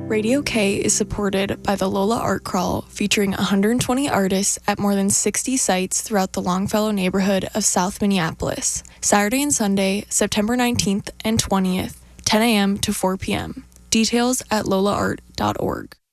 Radio K is supported by the Lola Art Crawl, featuring 120 artists at more than 60 sites throughout the Longfellow neighborhood of South Minneapolis, Saturday and Sunday, September 19th and 20th, 10 a.m. to 4 p.m. Details at lolaart.org.